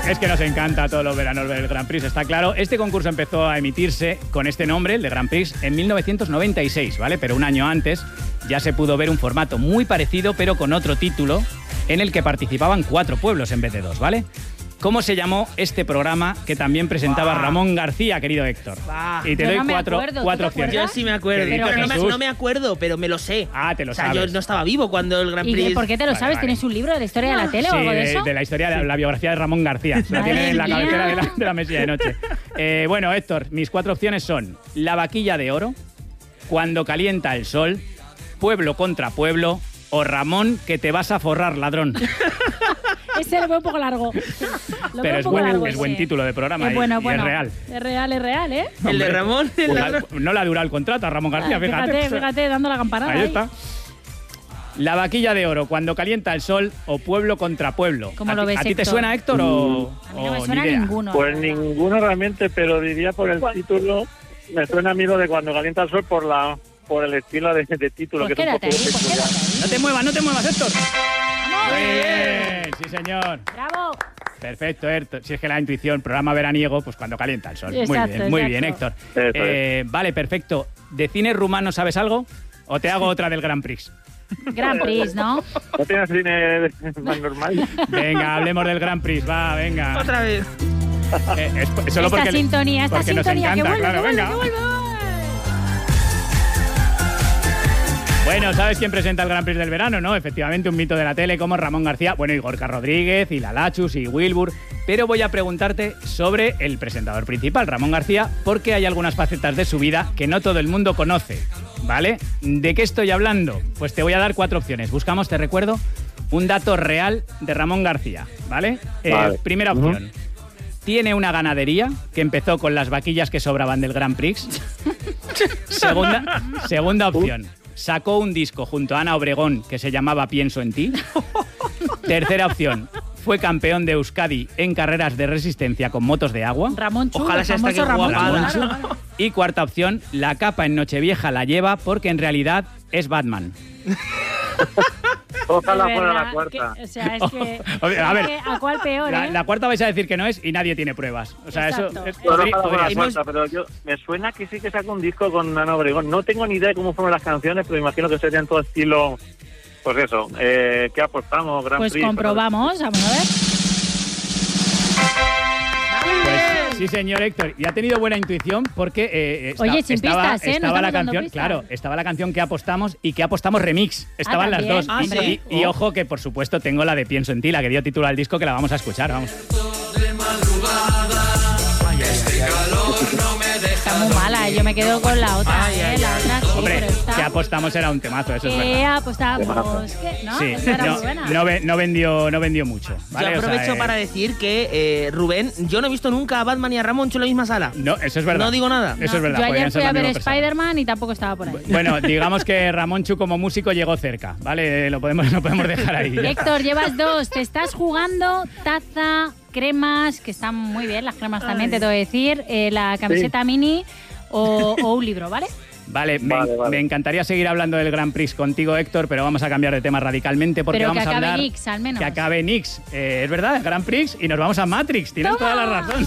Es que nos encanta todos los veranos ver el Grand Prix, está claro. Este concurso empezó a emitirse con este nombre, el de Grand Prix, en 1996, ¿vale? Pero un año antes ya se pudo ver un formato muy parecido, pero con otro título, en el que participaban 4 pueblos en vez de 2, ¿vale? ¿Cómo se llamó este programa que también presentaba Ramón García, querido Héctor? Y te doy cuatro opciones. Yo sí me acuerdo, pero no me acuerdo, pero me lo sé. Ah, te lo sabes. Yo no estaba vivo cuando el Grand Prix... ¿Y por qué te lo sabes? ¿Tienes un libro de la historia de la tele o algo de eso? De la historia, de la biografía de Ramón García. La tiene en la cabecera de la mesilla de noche. Bueno, Héctor, mis 4 opciones son La vaquilla de oro, Cuando calienta el sol, Pueblo contra pueblo o Ramón, que te vas a forrar, ladrón. Ese lo veo un poco largo. Pero es buen título de programa y es real. Es real, ¿eh? El de Ramón. No le ha durado el contrato a Ramón García, fíjate, dando la campanada. Ahí está. La vaquilla de oro, Cuando calienta el sol o Pueblo contra pueblo. ¿Cómo lo ves, ¿A ti te Héctor? suena, Héctor, o A mí no me suena ni idea? ninguno. Pues ninguno realmente, pero diría por el título. Me suena a mí lo de Cuando calienta el sol por el estilo de título. Pues que es un quédate poco ahí, pues peculiar. quédate ahí. No te muevas, Héctor. ¡Vamos! Muy bien, sí, señor. ¡Bravo! Perfecto, Héctor. Si es que la intuición, programa veraniego, pues cuando calienta el sol. Exacto, Muy bien, Héctor. Vale, perfecto. ¿De cine rumano sabes algo? ¿O te hago otra del Grand Prix? Grand Prix, ¿no? ¿No tienes cine más normal? Venga, hablemos del Grand Prix, va, venga. Otra vez. Solo esta sintonía, nos que encanta, vuelve, claro, que vuelve, venga. que vuelve. Bueno, ¿sabes quién presenta el Grand Prix del verano, no? Efectivamente, un mito de la tele como Ramón García, bueno, y Gorka Rodríguez, y Lalachus, y Wilbur. Pero voy a preguntarte sobre el presentador principal, Ramón García, porque hay algunas facetas de su vida que no todo el mundo conoce, ¿vale? ¿De qué estoy hablando? Pues te voy a dar 4 opciones. Buscamos, te recuerdo, un dato real de Ramón García, ¿vale? Vale. Primera opción. Tiene una ganadería que empezó con las vaquillas que sobraban del Grand Prix. Segunda opción. Sacó un disco junto a Ana Obregón que se llamaba Pienso en ti. Tercera opción. Fue campeón de Euskadi en carreras de resistencia con motos de agua. Ramón Chu, Ojalá sea esta que Ramón guapa. Chu. Y cuarta opción. La capa en Nochevieja la lleva porque en realidad es Batman. Ojalá De fuera verdad, la cuarta. o sea, es que... A ver, ¿a cuál peor, eh? La cuarta vais a decir que no es y nadie tiene pruebas. O sea, Exacto. eso... Ojalá fuera la podría- cuarta, pero me suena que sí que sacó un disco con Ana Obregón. No tengo ni idea de cómo fueron las canciones, pero imagino que serían todo estilo... Pues eso, ¿qué apostamos? Grand Pues Prix, comprobamos, vamos a ver. Pues sí, señor Héctor. Y ha tenido buena intuición porque Oye, sin pistas, ¿eh? No estaba la estamos dando canción, pistas. claro, estaba la canción que apostamos y que apostamos remix. Estaban las también. dos. Ah, sí. Y ojo que, por supuesto, tengo la de Pienso en ti, la que dio título al disco, que la vamos a escuchar, vamos. Está muy mala, yo me quedo con la otra, la otra sí, Hombre, pero está... que apostamos era un temazo, eso es verdad. apostamos, ¿qué? ¿No? Sí, Esa era muy buena. no vendió mucho. ¿vale? Yo O sea, aprovecho para decir que, Rubén, yo no he visto nunca a Batman y a Ramón en la misma sala. No, eso es verdad. No digo nada. Eso es verdad. Yo podrían ayer ser fui la a ver misma persona. Spider-Man y tampoco estaba por ahí. Bueno, digamos que Ramonchu como músico llegó cerca, ¿vale? Lo podemos dejar ahí. ya está. Héctor, llevas 2. Te estás jugando taza, cremas, que están muy bien, las cremas también, te tengo que decir, la camiseta mini o un libro, ¿vale? Vale, Vale. me encantaría seguir hablando del Grand Prix contigo, Héctor, pero vamos a cambiar de tema radicalmente porque Pero que vamos a acabe hablar... Nix, al menos. Que acabe Nix. Es verdad, el Grand Prix y nos vamos a Matrix. Tienes ¡Toma! toda la razón.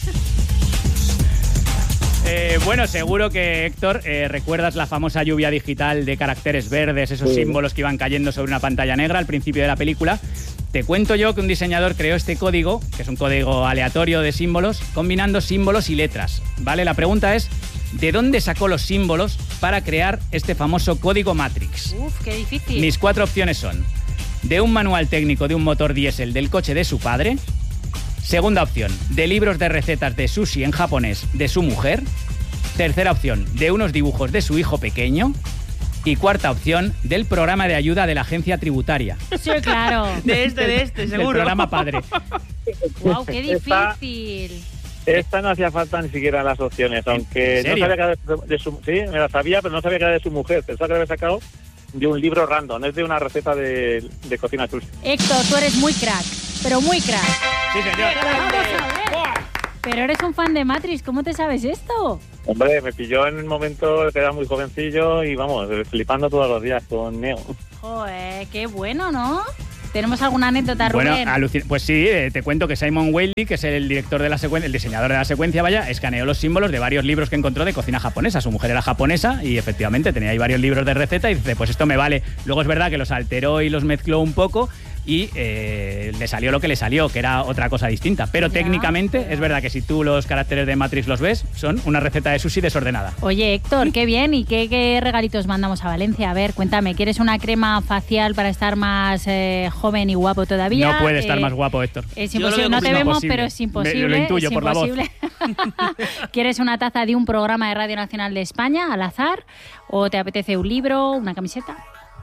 Bueno, seguro que, Héctor, recuerdas la famosa lluvia digital de caracteres verdes, esos símbolos que iban cayendo sobre una pantalla negra al principio de la película. Te cuento yo que un diseñador creó este código, que es un código aleatorio de símbolos, combinando símbolos y letras, ¿vale? La pregunta es, ¿de dónde sacó los símbolos para crear este famoso código Matrix? Uf, qué difícil. Mis 4 opciones son: de un manual técnico de un motor diésel del coche de su padre. Segunda opción, de libros de recetas de sushi en japonés de su mujer. Tercera opción, de unos dibujos de su hijo pequeño. Y cuarta opción, del programa de ayuda de la agencia tributaria. Sí, claro. De este, Del seguro. programa padre. Wow, qué difícil. Esta no hacía falta ni siquiera las opciones, aunque ¿En no serio? sabía que era de su... Sí, me la sabía, pero no sabía que era de su mujer. Pensaba que la había sacado de un libro random, es de una receta de cocina sushi. Héctor, tú eres muy crack, pero muy crack. Sí, señor. Vamos a ver. Pero eres un fan de Matrix, ¿cómo te sabes esto? Hombre, me pilló en el momento que era muy jovencillo y vamos, flipando todos los días con Neo. Joder, qué bueno, ¿no? ¿Tenemos alguna anécdota, Rubén? Bueno, pues sí, te cuento que Simon Whaley, que es el director de la secuencia, el diseñador de la secuencia, vaya, escaneó los símbolos de varios libros que encontró de cocina japonesa. Su mujer era japonesa y efectivamente tenía ahí varios libros de receta y dice, pues esto me vale. Luego es verdad que los alteró y los mezcló un poco y le salió lo que le salió, que era otra cosa distinta. Pero técnicamente es verdad que si tú los caracteres de Matrix los ves, son una receta de sushi desordenada. Oye, Héctor, qué bien. ¿Y qué regalitos mandamos a Valencia? A ver, cuéntame, ¿quieres una crema facial para estar más joven y guapo todavía? No puede estar más guapo, Héctor. Es imposible, no te vemos, pero es imposible. Lo intuyo por la voz. ¿Quieres una taza de un programa de Radio Nacional de España al azar? ¿O te apetece un libro, una camiseta?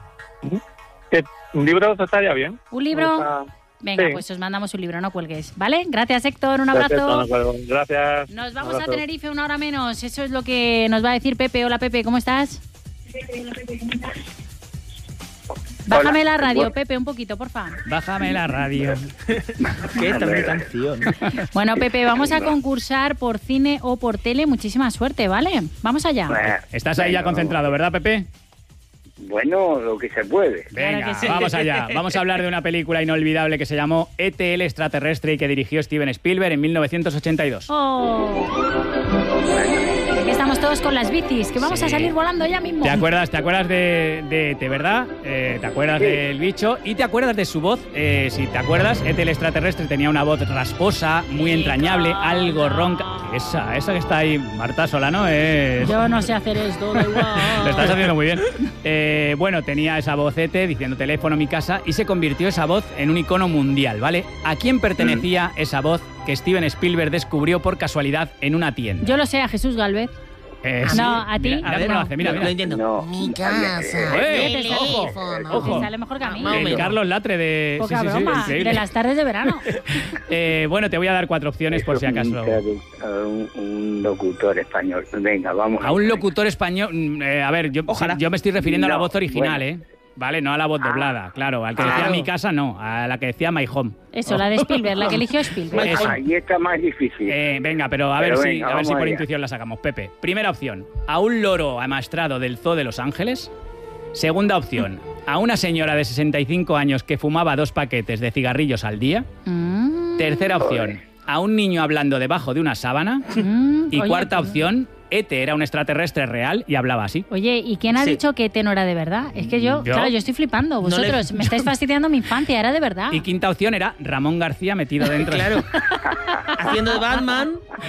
¿Un libro estaría bien? ¿Un libro? Venga, pues os mandamos un libro, no cuelgues. ¿Vale? Gracias, Héctor. Un abrazo. Gracias. Nos vamos a Tenerife una hora menos. Eso es lo que nos va a decir Pepe. Hola, Pepe, ¿cómo estás? Bájame la radio, Pepe, un poquito, porfa. Bájame la radio. ¿Qué tal mi canción? Bueno, Pepe, vamos a concursar por cine o por tele. Muchísima suerte, ¿vale? Vamos allá. Estás ahí ya concentrado, ¿verdad, Pepe? Bueno, lo que se puede. Venga, Claro que sí. vamos allá. Vamos a hablar de una película inolvidable que se llamó E.T. el extraterrestre y que dirigió Steven Spielberg en 1982. Oh. Aquí estamos todos con las bicis, que vamos a salir volando ya mismo. ¿Te acuerdas de E.T., verdad? ¿Te acuerdas del bicho? ¿Y te acuerdas de su voz? Si te acuerdas, E.T. el extraterrestre tenía una voz rasposa, muy entrañable, algo ronca. Esa que está ahí, Marta Solano, es... Yo no sé hacer esto, da igual. Lo estás haciendo muy bien. Bueno, tenía esa voz E.T. diciendo teléfono mi casa y se convirtió esa voz en un icono mundial, ¿vale? ¿A quién pertenecía esa voz que Steven Spielberg descubrió por casualidad en una tienda? Yo lo sé, a Jesús Galvez. Sí. No, a ti. Mira, a ver, no. lo hace, mira. Lo entiendo. No. Mi casa. Ojo. Te sale mejor que a mí. Más o menos. Carlos Latre de... Poca broma, increíble. de las tardes de verano. Bueno, te voy a dar 4 opciones por si acaso. Un locutor español. Venga, vamos. A un locutor español... a ver, Ojalá. yo me estoy refiriendo a la No, voz original, bueno. Vale, no a la voz doblada, claro. Al que decía Claro. mi casa, no. A la que decía My Home. Eso, la de Spielberg, la que eligió Spielberg. Eso. Ahí está más difícil. Venga, pero a ver Pero si, venga, a ver si vamos por allá. intuición la sacamos. Pepe, primera opción, a un loro amaestrado del Zoo de Los Ángeles. Segunda opción, a una señora de 65 años que fumaba 2 paquetes de cigarrillos al día. Tercera opción, a un niño hablando debajo de una sábana. Y Oye, cuarta opción, E.T. era un extraterrestre real y hablaba así. Oye, ¿y quién ha Sí. dicho que E.T. no era de verdad? Es que yo estoy flipando. Vosotros me estáis fastidiando mi infancia, era de verdad. Y quinta opción era Ramón García metido dentro. Claro. Haciendo de Batman.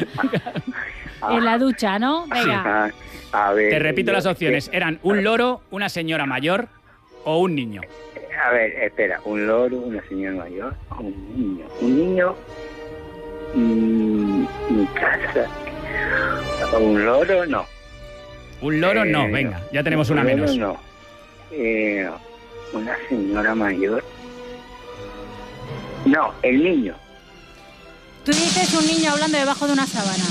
En la ducha, ¿no? Venga. A ver. Te repito las opciones, eran un loro, una señora mayor o un niño. A ver, espera. Un loro, una señora mayor, un niño. Un niño. Mi casa. Un loro, no. Un loro no, venga, ya tenemos una un loro, menos. No. Una señora mayor. No, el niño. Tú dices un niño hablando debajo de una sábana.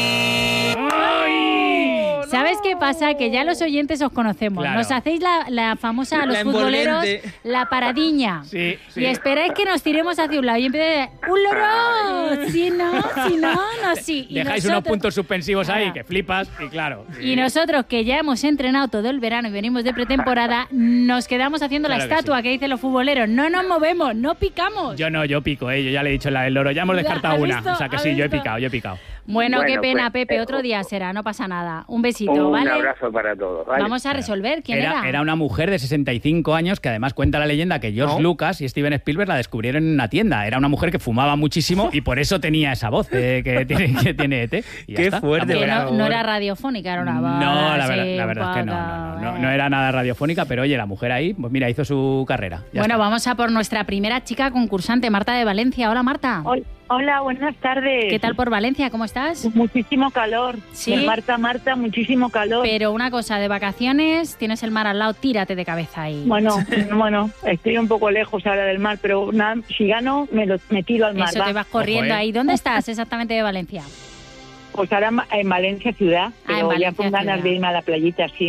¿Sabes qué pasa? Que ya los oyentes os conocemos. Claro. Nos hacéis la famosa a los La futboleros, envolvente. la paradiña. Sí. Y esperáis que nos tiremos hacia un lado y empiece ¡un loro! Sí, no, sí. Y Dejáis nosotros- unos puntos suspensivos ahí Claro. que flipas y claro. Y nosotros, que ya hemos entrenado todo el verano y venimos de pretemporada, nos quedamos haciendo Claro la que estatua que dicen los futboleros. No nos movemos, no picamos. Yo pico, yo ya le he dicho la del loro. Ya hemos Ya, descartado ¿has una. visto? O sea que ¿Has sí, yo he visto? picado. Bueno, qué Bueno, pena, pues, Pepe. Otro día será, no pasa nada. Un besito, Un ¿vale? abrazo para todos. ¿vale? Vamos a resolver. ¿Quién era? Era una mujer de 65 años que además cuenta la leyenda que George ¿No? Lucas y Steven Spielberg la descubrieron en una tienda. Era una mujer que fumaba muchísimo y por eso tenía esa voz que tiene E.T. Y ya Qué está. fuerte, La Que mujer- no era radiofónica, era una voz No, la así, verdad es que poca. no era nada radiofónica, pero oye, la mujer ahí, pues mira, hizo su carrera. Ya Bueno, está. vamos a por nuestra primera chica concursante, Marta de Valencia. Hola, Marta. Hola, buenas tardes. ¿Qué tal por Valencia? ¿Cómo estás? Muchísimo calor. Sí. Marta, muchísimo calor. Pero una cosa, de vacaciones, tienes el mar al lado, tírate de cabeza ahí. Bueno, estoy un poco lejos ahora del mar, pero nada, si gano, me tiro al mar. Eso, va. te vas corriendo Ojo, ¿eh? ahí. ¿Dónde estás exactamente de Valencia? Pues ahora en Valencia ciudad, Ah, en pero ya Valencia con ganas ciudad. de irme a la playita, sí. Ay,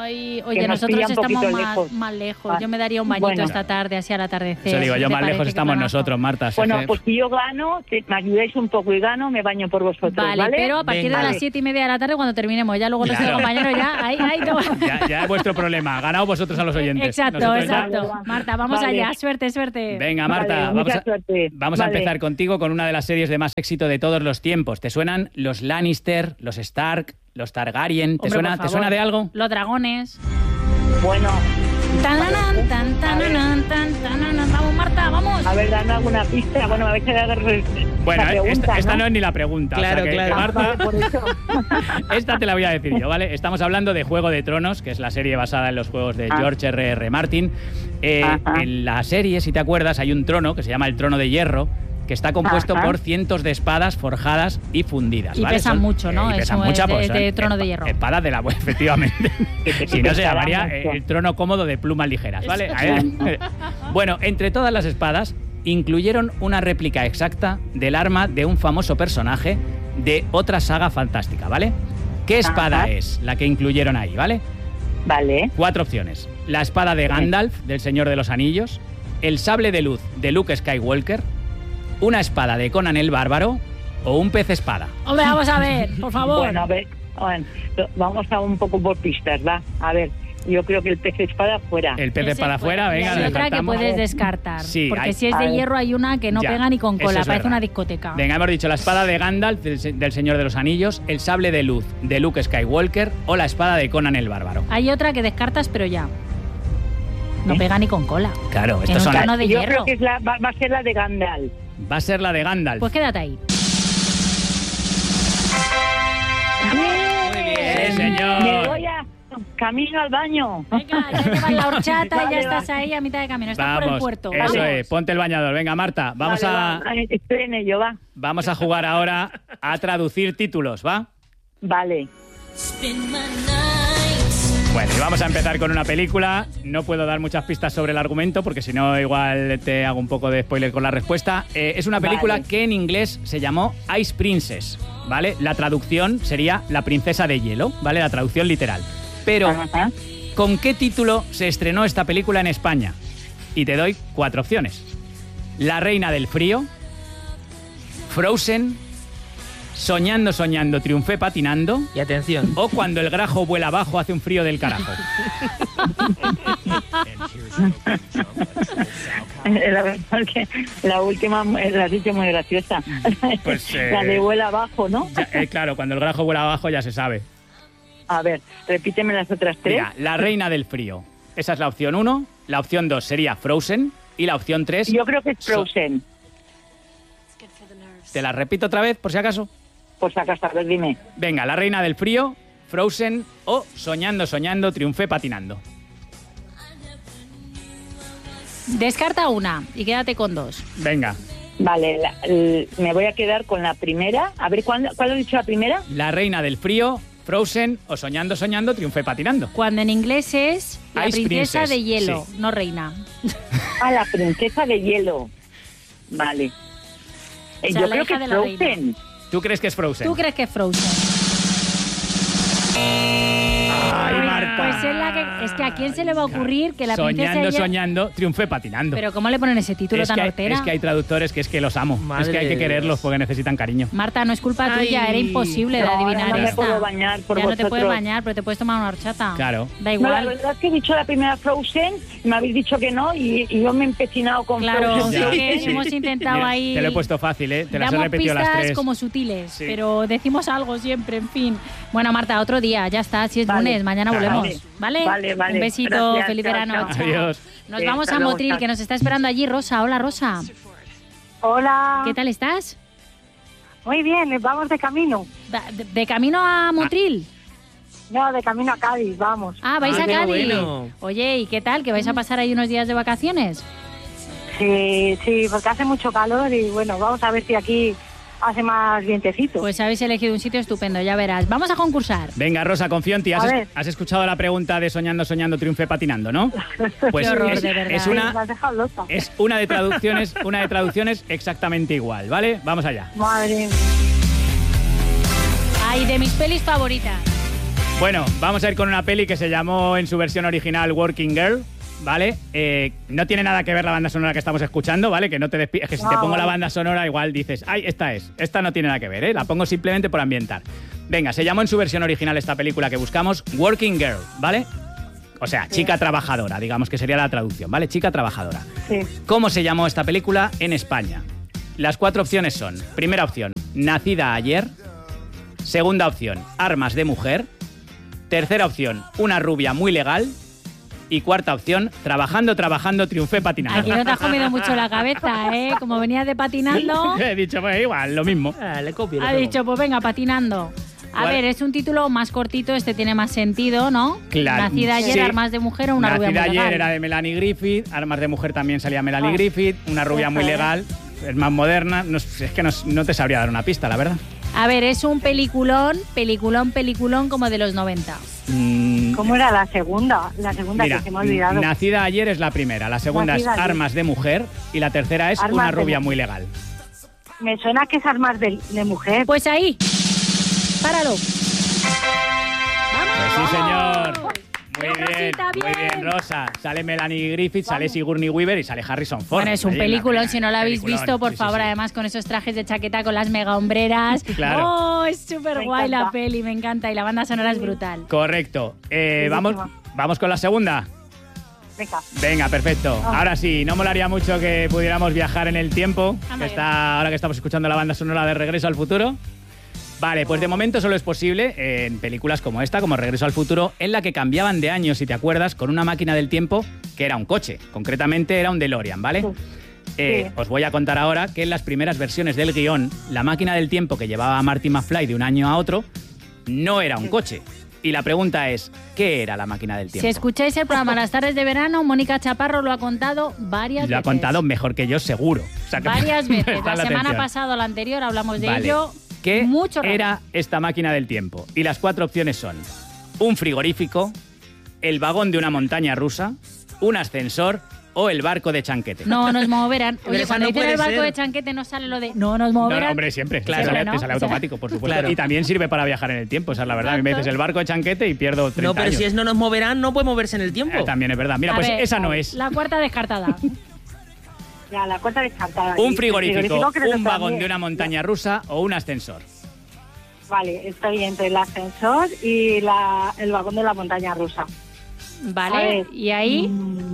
Ay, Que oye, nos nosotros pilla un estamos poquito más, lejos. más lejos. Ah, Yo me daría un bañito bueno. esta tarde, así al atardecer. Eso digo, yo ¿Te más parece? lejos Qué estamos planazo. nosotros, Marta. Bueno, jefe. pues si yo gano, me ayudáis un poco y gano, me baño por vosotros, Vale, ¿vale? pero a partir Venga. de las 7:30 de la tarde cuando terminemos. Ya luego los Claro. compañeros ya... Ahí, no. Ya es vuestro problema. Ganaos vosotros a los oyentes. Exacto, Nosotros ya- exacto. Marta, vamos Vale. allá. Suerte, suerte. Venga, Marta, Vale, mucha suerte. vamos a Vale. empezar contigo con una de las series de más éxito de todos los tiempos. ¿Te suenan los Lannister, los Stark, los Targaryen? ¿Te Hombre, suena, por ¿te favor. suena de algo? Los dragones. Bueno, Tananan, tan, tananan, tan, tananan. Vamos, Marta, vamos. a ver, dame alguna pista. Bueno, me vais a dar Bueno, la pregunta, esta no es ni la pregunta. Claro, o sea que, claro. Ah, vale, Marta, por eso. esta te la voy a decir yo, ¿vale? Estamos hablando de Juego de Tronos, que es la serie basada en los juegos de George R.R. Martin. Ajá. En la serie, si te acuerdas, hay un trono que se llama el Trono de Hierro, que está compuesto Ajá. por cientos de espadas forjadas y fundidas. Y ¿vale? pesan mucho, ¿no? Y pesan Eso mucho, es pues, de son Trono de Hierro. Espadas de la efectivamente. Si no, se pesará llamaría mucho. el trono cómodo de plumas ligeras, ¿vale? Bueno, entre todas las espadas, incluyeron una réplica exacta del arma de un famoso personaje de otra saga fantástica, ¿vale? ¿Qué espada Ajá. es la que incluyeron ahí, ¿vale? Vale. 4 opciones. La espada de Gandalf, del Señor de los Anillos, el sable de luz de Luke Skywalker, una espada de Conan el Bárbaro o un pez espada. Hombre, vamos a ver, por favor. Bueno, a ver, vamos a un poco por pistas, va. A ver, yo creo que el pez espada fuera. El pez Ese espada fuera, Y venga, hay otra que descartamos. puedes descartar. Sí, porque hay- si es a de ver. hierro hay una que no Ya, pega ni con eso cola, es parece verdad. una discoteca. Venga, hemos dicho la espada de Gandalf del Señor de los Anillos, el sable de luz de Luke Skywalker o la espada de Conan el Bárbaro. Hay otra que descartas, pero ya. No ¿Eh? pega ni con cola. Claro, En estos un son trono de Yo hierro. creo que es va a ser la de Gandalf. va a ser la de Gandalf. Pues quédate ahí. Muy bien. Sí, Me señor. voy a camino al baño. Venga, ya llevas la horchata y ya Vale, estás va. ahí a mitad de camino. Estás por el Vamos, puerto. eso Vamos. es, ponte el bañador. Venga, Marta, vamos Vale, va. Estoy en ello, va. vamos a jugar ahora a traducir títulos, ¿va? Vale. Bueno, y vamos a empezar con una película. No puedo dar muchas pistas sobre el argumento porque si no igual te hago un poco de spoiler con la respuesta. Es una película Vale. que en inglés se llamó Ice Princess, ¿vale? La traducción sería La princesa de hielo, ¿vale? La traducción literal. Pero, Ajá. ¿con qué título se estrenó esta película en España? Y te doy 4 opciones. La reina del frío, Frozen, Soñando, soñando, triunfé patinando Y atención. o Cuando el grajo vuela abajo hace un frío del carajo. La verdad es que la última la has dicho muy graciosa. Pues, La de vuela abajo, ¿no? Ya, claro, cuando el grajo vuela abajo ya se sabe. A ver, repíteme las otras tres. Mira, La reina del frío. Esa es la opción 1. La opción 2 sería Frozen. Y la opción 3... Yo creo que es Frozen. Te la repito otra vez, por si acaso. Pues acá está, a ver, dime. Venga, La reina del frío, Frozen o Soñando, soñando, triunfé patinando. Descarta una y quédate con 2. Venga, Vale, me voy a quedar con la primera. A ver, ¿cuál has dicho la primera? La reina del frío, Frozen o Soñando, soñando, triunfé patinando. Cuando en inglés es la Ice princesa Princess, de hielo, sí. no reina. Ah, la princesa de hielo. Vale. O sea, Yo la creo hija que de es la reina. Frozen. ¿Tú crees que es Frozen? ¿Tú crees que es Frozen? ¡Ay, Marta! Pues es que a quién se le va a ocurrir que la princesa Soñando, de hielo... soñando, triunfé patinando. Pero ¿cómo le ponen ese título tan hortera? Es que hay traductores que es que los amo. Madre es que hay que de quererlos Dios. porque necesitan cariño. Marta, no es culpa Ay. tuya, era imposible de No, adivinar no me esta. puedo bañar por ya no te puedes vosotros. bañar, pero te puedes tomar una horchata. Claro. Da No, la igual. verdad es que he dicho la primera Frozen, me habéis dicho que no y yo me he empecinado con Claro, Frozen. sí Ya, que sí. hemos intentado Mira, ahí... Te lo he puesto fácil, ¿eh? Te las he Damos repetido pistas las 3. como sutiles, Sí. pero decimos algo siempre, en fin. Bueno, Marta, otro día, ya está, si es Vale. lunes, mañana Claro. volvemos, ¿vale? Vale, vale. Un besito, Gracias, feliz chao, verano. chao. chao. Adiós. Nos Sí, vamos hasta a luego, Motril, chao. que nos está esperando allí Rosa. Hola, Rosa. Hola. ¿Qué tal estás? Muy bien, vamos de camino. ¿De camino a Motril? No, de camino a Cádiz, vamos. Ah, vais a qué Cádiz. bueno. Oye, ¿y qué tal? ¿Que vais a pasar ahí unos días de vacaciones? Sí, sí, porque hace mucho calor y bueno, vamos a ver si aquí hace más vientecito. Pues habéis elegido un sitio estupendo, ya verás. Vamos a concursar. Venga, Rosa, confío en ti. A ver. Has escuchado la pregunta de Soñando, soñando, triunfé patinando, ¿no? Pues Qué horror, es, de verdad. es Sí, me una... has dejado loca. Es una de traducciones exactamente igual, ¿vale? Vamos allá. Madre mía. Ay, de mis pelis favoritas. Bueno, vamos a ir con una peli que se llamó en su versión original Working Girl, ¿vale? No tiene nada que ver la banda sonora que estamos escuchando, ¿vale? Que no te despides, que si te pongo la banda sonora igual dices, ay, esta no tiene nada que ver, ¿eh? La pongo simplemente por ambientar. Venga, se llamó en su versión original esta película que buscamos Working Girl, ¿vale? O sea, chica trabajadora, digamos que sería la traducción, ¿vale? Chica trabajadora. Sí. ¿Cómo se llamó esta película en España? Las 4 opciones son, primera opción, Nacida ayer. Segunda opción, Armas de mujer. Tercera opción, Una rubia muy legal. Y cuarta opción, Trabajando, triunfé patinando. Aquí no te has comido mucho la cabeza, ¿eh? Como venías de patinando, He dicho, pues igual, lo mismo. Le copio. ha dicho, pues venga, patinando. A ver, es un título más cortito, este tiene más sentido, ¿no? Claro. Nacida ayer, Sí. Armas de mujer o Una rubia muy Nacida legal. ayer era de Melanie Griffith, Armas de mujer también salía Melanie Griffith, Una rubia muy legal, es más moderna. No, es que no te sabría dar una pista, la verdad. A ver, es un peliculón como de los 90. ¿Cómo era la segunda? La segunda Mira, que se me ha olvidado. Nacida ayer es la primera, la segunda Nacida es ayer. Armas de mujer y la tercera es Armas Una de rubia mujer. muy legal. Me suena que es Armas de mujer. Pues ahí, páralo. Pues sí, señor. Muy bien, Rosita, muy bien, Rosa. Sale Melanie Griffith, sale Sigourney Weaver y sale Harrison Ford. Bueno, es un Ahí en la peliculón, peli. si no lo habéis Peliculón, visto, por sí, sí, favor, sí. además con esos trajes de chaqueta con las mega hombreras. Claro. Oh, es súper Me guay la encanta. peli, me encanta. Y la banda sonora es brutal. Correcto. Buenísima. Vamos con la segunda. Venga. Venga, perfecto. Ahora sí, no molaría mucho que pudiéramos viajar en el tiempo, Anda que bien. ahora que estamos escuchando la banda sonora de Regreso al Futuro. Vale, pues de momento solo es posible en películas como esta, como Regreso al Futuro, en la que cambiaban de año, si te acuerdas, con una máquina del tiempo que era un coche. Concretamente era un DeLorean, ¿vale? Sí. Os voy a contar ahora que en las primeras versiones del guión, la máquina del tiempo que llevaba a Marty McFly de un año a otro no era un coche. Y la pregunta es, ¿qué era la máquina del tiempo? Si escucháis el programa Las tardes de verano, Mónica Chaparro lo ha contado varias Lo ha veces. contado mejor que yo, seguro. O sea, que Varias veces. prestad La semana atención. pasada o la anterior hablamos de Vale. ello. ¿Qué mucho rato. era esta máquina del tiempo? Y las 4 opciones son un frigorífico, el vagón de una montaña rusa, un ascensor o el barco de Chanquete. No nos moverán. Pero Oye, esa cuando no dicen puede el barco ser. de Chanquete no sale lo de no nos No, moverán. no, hombre, siempre. Siempre, Claro, ¿no? te sale O sea, automático, por supuesto. claro. Y también sirve para viajar en el tiempo, esa es la verdad. A mí me Exacto. dices el barco de Chanquete y pierdo 30 No, pero años. si es no nos moverán, no puede moverse en el tiempo. También es verdad. Mira, A pues ver, esa no es. La cuarta descartada. Ya, la cuarta descartada. Un Y frigorífico, creo que un vagón también. de una montaña rusa o un ascensor. Vale, estoy entre el ascensor y el vagón de la montaña rusa. A Vale, ver. y ahí.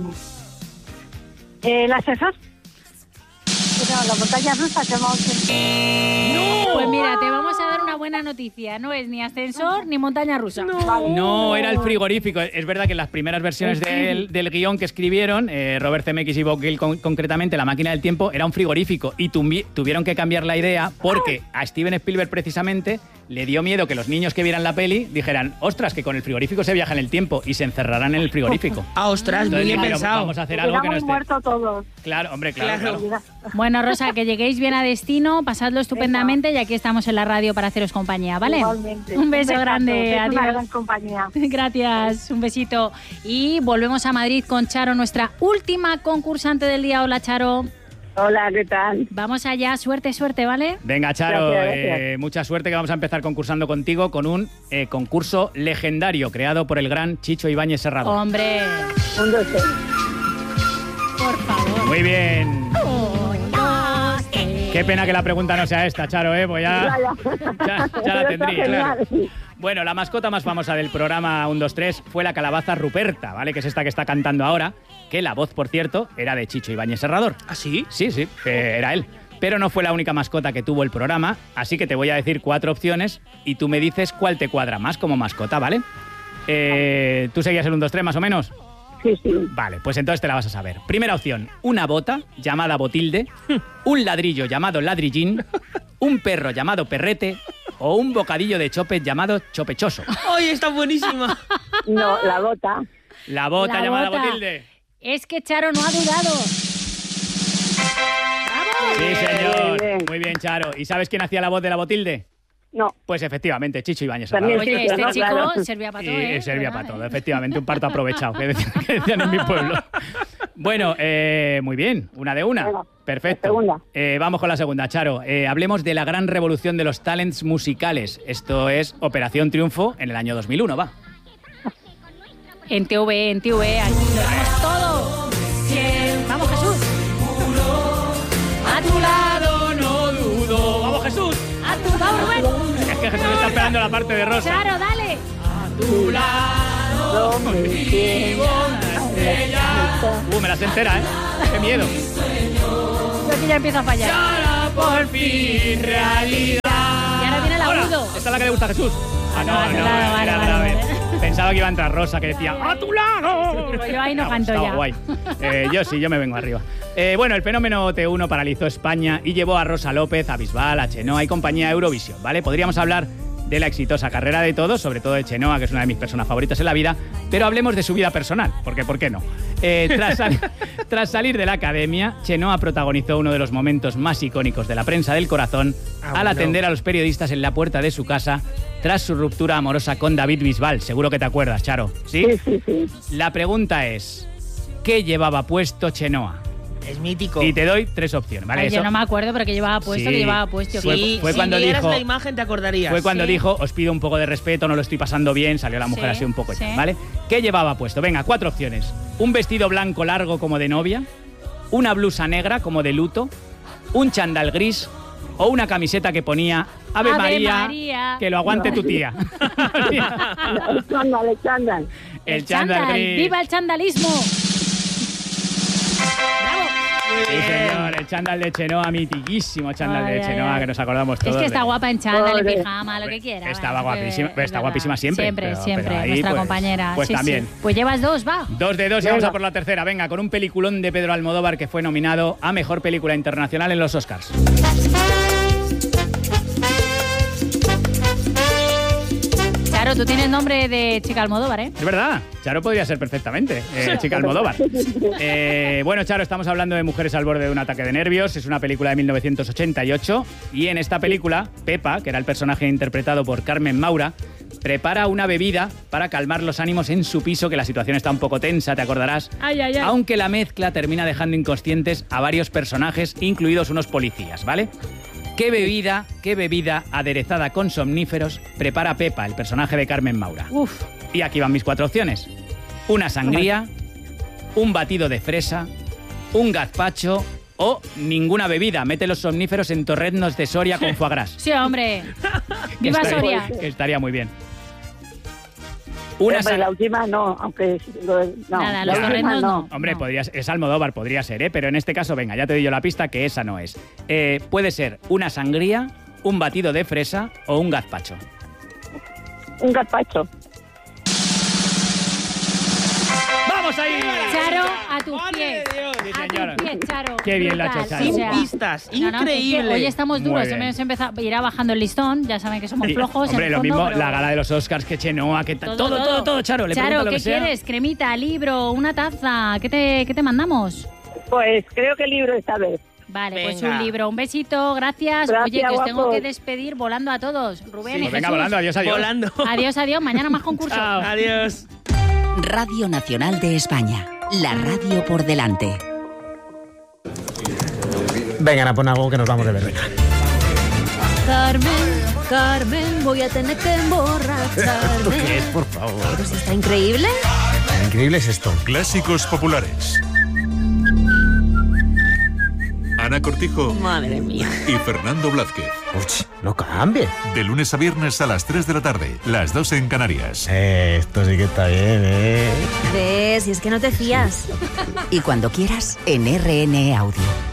¿El ascensor? No, la montaña rusa se llama... Pues mira, te vamos a dar una buena noticia. No es ni ascensor ni montaña rusa. No, era el frigorífico. Es verdad que en las primeras versiones del guión que escribieron, Robert Zemeckis y Bob Gale concretamente, la máquina del tiempo era un frigorífico y tuvieron que cambiar la idea porque a Steven Spielberg precisamente le dio miedo que los niños que vieran la peli dijeran, ostras, que con el frigorífico se viaja en el tiempo y se encerrarán en el frigorífico. Ah, ostras, muy Entonces bien dijeron, pensado. vamos a hacer algo que no Hubiéramos esté. muerto todos. Claro, hombre, claro. Bueno, Rosa, que lleguéis bien a destino, pasadlo estupendamente y aquí estamos en la radio para haceros compañía, ¿vale? Igualmente. Un beso besazo, grande, que es una adiós. gran compañía. Gracias, un besito. Y volvemos a Madrid con Charo, nuestra última concursante del día. Hola, Charo. Hola, ¿qué tal? Vamos allá, suerte, suerte, ¿vale? Venga, Charo, Gracias. mucha suerte que vamos a empezar concursando contigo con un concurso legendario creado por el gran Chicho Ibáñez Serrador. Hombre, 1, 2, 3. por favor. Muy bien. Qué pena que la pregunta no sea esta, Charo, pues ya la Está tendría. genial. Bueno, la mascota más famosa del programa 1, 2, 3 fue la calabaza Ruperta, ¿vale? Que es esta que está cantando ahora, que la voz, por cierto, era de Chicho Ibáñez Serrador. ¿Ah, sí? Sí, era él. Pero no fue la única mascota que tuvo el programa, así que te voy a decir 4 opciones y tú me dices cuál te cuadra más como mascota, ¿vale? ¿Tú seguías el 1, 2, 3 más o menos? Sí, sí. Vale, pues entonces te la vas a saber. Primera opción, una bota llamada Botilde, un ladrillo llamado Ladrillín, un perro llamado Perrete o un bocadillo de chope llamado Chopechoso. ¡Ay, está buenísima! No, la bota. La bota La llamada bota. Botilde. Es que Charo no ha dudado. Sí, señor. Bien. Muy bien, Charo. ¿Y sabes quién hacía la voz de la Botilde? No. Pues efectivamente, Chicho Ibáñez. También Salgado. Oye, sí, este ¿no? chico Claro. servía para Y todo, ¿eh? servía para ¿Verdad? todo, efectivamente, un parto aprovechado, que decían en mi pueblo. Bueno, muy bien, una de una. Venga, Perfecto. la segunda. Vamos con la segunda, Charo. Hablemos de la gran revolución de los talents musicales. Esto es Operación Triunfo en el año 2001, va. En TV, aquí lo vemos todo. Vamos, Jesús. A tu lado no dudo. ¡Vamos, Jesús! A tu lado, Rubén. Es que Jesús está esperando la parte de Rosa. Claro, dale. Tu lado, me la sé entera, ¿eh? ¡Qué miedo! Yo aquí ya empiezo a fallar. Ahora por fin realidad. Y ahora viene el agudo. Esta es la que le gusta a Jesús. Ah, no, Vale, no, vale, era vale, grave. vale. Pensaba que iba a entrar Rosa, que decía ¡a tu lado! Digo, yo ahí no Me ha canto gustado, ya. guay. Yo me vengo arriba. Bueno, el fenómeno T1 paralizó España y llevó a Rosa López, a Bisbal, a Chenoa y compañía a Eurovisión, ¿vale? Podríamos hablar de la exitosa carrera de todos, sobre todo de Chenoa, que es una de mis personas favoritas en la vida, pero hablemos de su vida personal, porque ¿por qué no? Tras salir de la academia, Chenoa protagonizó uno de los momentos más icónicos de la prensa del corazón al atender a los periodistas en la puerta de su casa tras su ruptura amorosa con David Bisbal. Seguro que te acuerdas, Charo, ¿sí? Sí. La pregunta es, ¿qué llevaba puesto Chenoa? Es mítico. Y te doy 3 opciones, ¿vale? Ay, Eso yo no me acuerdo, pero que llevaba puesto, Sí. que llevaba puesto. Sí, fue si cuando vieras dijo- la imagen te acordarías. Fue cuando Sí. dijo, os pido un poco de respeto, no lo estoy pasando bien, salió la mujer Sí, así un poco, sí. ¿vale? ¿Qué llevaba puesto? Venga, 4 opciones. Un vestido blanco largo como de novia, una blusa negra como de luto, un chándal gris o una camiseta que ponía Ave Ave María, María. que lo aguante tu tía. Chándal. El chándal gris. ¡Viva el chandalismo! ¡Bravo! Sí, señor, el chándal de Chenoa, mitiquísimo chándal Ay, de ay, Chenoa, ay. que nos acordamos Es todos. que está de- guapa en chándal, en Joder. pijama, lo que quiera. Estaba bueno, guapísima, es pero está verdad. guapísima siempre. Siempre, pero ahí, nuestra pues, compañera. Pues Sí, también. sí. Pues llevas 2, va. 2 de 2 y vamos a por la tercera. Venga, con un peliculón de Pedro Almodóvar que fue nominado a Mejor Película Internacional en los Oscars. Charo, tú tienes nombre de chica Almodóvar, ¿eh? Es verdad, Charo podría ser perfectamente chica Almodóvar. Bueno, Charo, estamos hablando de Mujeres al borde de un ataque de nervios. Es una película de 1988 y en esta película, Pepa, que era el personaje interpretado por Carmen Maura, prepara una bebida para calmar los ánimos en su piso, que la situación está un poco tensa, te acordarás. Ay, ay, ay. Aunque la mezcla termina dejando inconscientes a varios personajes, incluidos unos policías, ¿vale? ¿Qué bebida aderezada con somníferos prepara Pepa, el personaje de Carmen Maura? Uf. Y aquí van mis 4 opciones. Una sangría, un batido de fresa, un gazpacho o ninguna bebida. Mete los somníferos en torreznos de Soria con foie gras. Sí, hombre. Que ¡Viva estaría- Soria! que estaría muy bien. Una Pero la última no, aunque... No, Nada, la los última torreznos no. Hombre, No. es Almodóvar, podría ser, ¿eh? Pero en este caso, venga, ya te doy yo la pista que esa no es. Puede ser una sangría, un batido de fresa o un gazpacho. Un gazpacho. ¡Vamos ahí! Charo, a tus ¡Madre pies. de Dios! Sí, A señora. tus pies, Charo. Qué bien lo ha hecho Brutal. Charo. Sin O sea, pistas, no, es que increíble. hoy estamos Muy duros, bien. hemos empezado a ir bajando el listón, ya saben que somos Y, flojos. hombre, en el lo fondo, mismo, pero- la gala de los Oscars, que Chenoa, que todo, Charo. Le Charo, pregunto lo ¿qué que sea. quieres? Cremita, libro, una taza, ¿qué te mandamos? Pues creo que el libro esta vez. Vale, pues Venga. un libro, un besito, gracias. Gracias, Oye, que os tengo guapos. que despedir volando a todos. Rubén y Pues venga, Jesús. volando, adiós, adiós. Volando. Adiós, adiós, mañana más concurso. Chao. Adiós. Radio Nacional de España. La radio por delante. Venga, Ana, pon algo que nos vamos de ver. Carmen, voy a tener que emborracharme. ¿Qué es, por favor? Pero si está increíble. Tan increíble es esto. Clásicos populares. Ana Cortijo Madre mía. y Fernando Blázquez. Uch, no cambie. De lunes a viernes a las 3 de la tarde, las 2 en Canarias. Esto sí que está bien, ¿eh? ¿Ves? Si es que no te fías. Y cuando quieras, en RN Audio.